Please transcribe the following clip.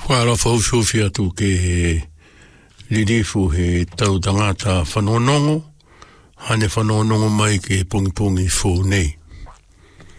Wala fausufi atu ke he lilifu he tau tangata whanonongo, hane whanonongo mai ke pungi pungi fō nei.